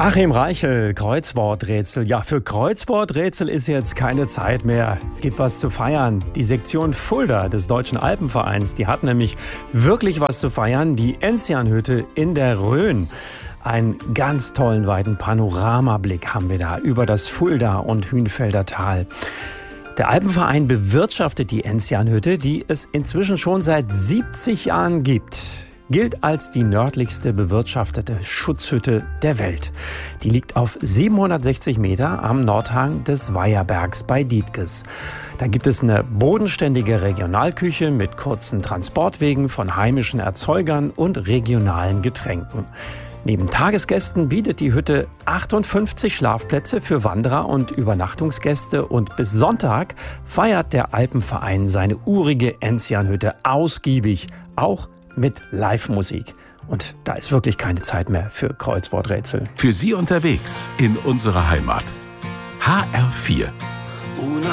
Achim Reichel, Kreuzworträtsel. Ja, für Kreuzworträtsel ist jetzt keine Zeit mehr. Es gibt was zu feiern. Die Sektion Fulda des Deutschen Alpenvereins, die hat nämlich wirklich was zu feiern. Die Enzianhütte in der Rhön. Einen ganz tollen weiten Panoramablick haben wir da über das Fulda- und Hünfelder Tal. Der Alpenverein bewirtschaftet die Enzianhütte, die es inzwischen schon seit 70 Jahren gibt. Gilt als die nördlichste bewirtschaftete Schutzhütte der Welt. Die liegt auf 760 Meter am Nordhang des Weiherbergs bei Dietges. Da gibt es eine bodenständige Regionalküche mit kurzen Transportwegen von heimischen Erzeugern und regionalen Getränken. Neben Tagesgästen bietet die Hütte 58 Schlafplätze für Wanderer und Übernachtungsgäste und bis Sonntag feiert der Alpenverein seine urige Enzianhütte ausgiebig, auch mit Live-Musik. Und da ist wirklich keine Zeit mehr für Kreuzworträtsel. Für Sie unterwegs in unserer Heimat. HR4